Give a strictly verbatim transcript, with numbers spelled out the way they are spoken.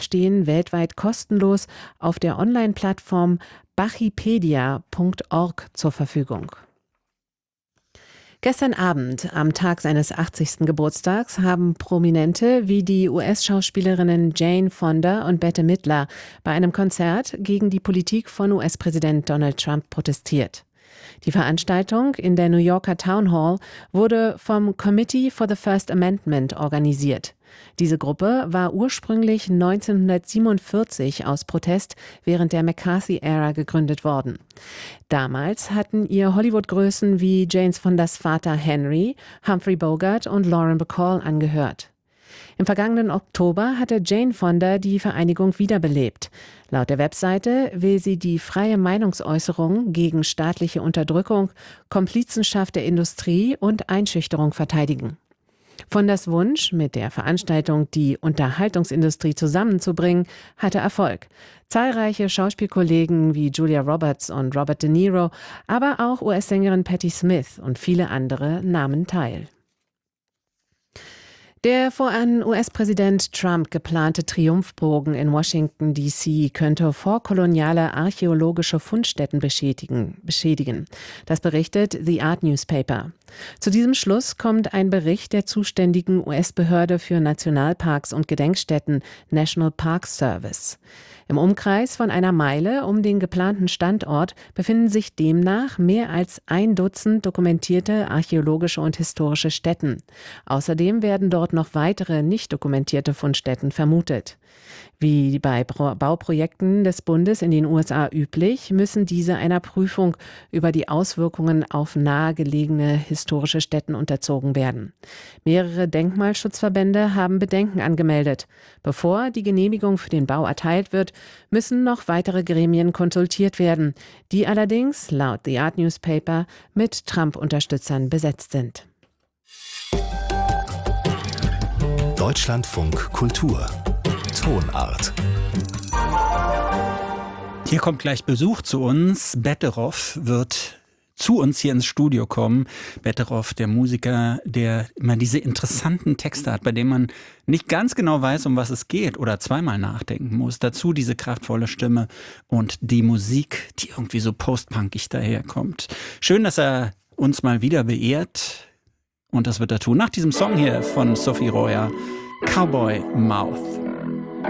stehen weltweit kostenlos auf der Online-Plattform Bachipedia punkt org zur Verfügung. Gestern Abend, am Tag seines achtzigsten Geburtstags, haben Prominente wie die U S-Schauspielerinnen Jane Fonda und Bette Midler bei einem Konzert gegen die Politik von U S-Präsident Donald Trump protestiert. Die Veranstaltung in der New Yorker Town Hall wurde vom Committee for the First Amendment organisiert. Diese Gruppe war ursprünglich neunzehnhundertsiebenundvierzig aus Protest während der McCarthy-Ära gegründet worden. Damals hatten ihr Hollywood-Größen wie Jane Fondas Vater Henry, Humphrey Bogart und Lauren Bacall angehört. Im vergangenen Oktober hatte Jane Fonda die Vereinigung wiederbelebt. Laut der Webseite will sie die freie Meinungsäußerung gegen staatliche Unterdrückung, Komplizenschaft der Industrie und Einschüchterung verteidigen. Fondas Wunsch, mit der Veranstaltung die Unterhaltungsindustrie zusammenzubringen, hatte Erfolg. Zahlreiche Schauspielkollegen wie Julia Roberts und Robert De Niro, aber auch U S-Sängerin Patti Smith und viele andere nahmen teil. Der vor an U S-Präsident Trump geplante Triumphbogen in Washington D C könnte vorkoloniale archäologische Fundstätten beschädigen, beschädigen. Das berichtet The Art Newspaper. Zu diesem Schluss kommt ein Bericht der zuständigen U S-Behörde für Nationalparks und Gedenkstätten, National Park Service. Im Umkreis von einer Meile um den geplanten Standort befinden sich demnach mehr als ein Dutzend dokumentierte archäologische und historische Stätten. Außerdem werden dort noch weitere nicht dokumentierte Fundstätten vermutet. Wie bei Bauprojekten des Bundes in den U S A üblich, müssen diese einer Prüfung über die Auswirkungen auf nahegelegene historische Stätten unterzogen werden. Mehrere Denkmalschutzverbände haben Bedenken angemeldet. Bevor die Genehmigung für den Bau erteilt wird, müssen noch weitere Gremien konsultiert werden, die allerdings laut The Art Newspaper mit Trump-Unterstützern besetzt sind. Deutschlandfunk Kultur Tonart. Hier kommt gleich Besuch zu uns. Betteroff wird zu uns hier ins Studio kommen. Betteroff, der Musiker, der immer diese interessanten Texte hat, bei denen man nicht ganz genau weiß, um was es geht oder zweimal nachdenken muss. Dazu diese kraftvolle Stimme und die Musik, die irgendwie so postpunkig daherkommt. Schön, dass er uns mal wieder beehrt. Und das wird er tun nach diesem Song hier von Sophie Royer, Cowboy Mouth.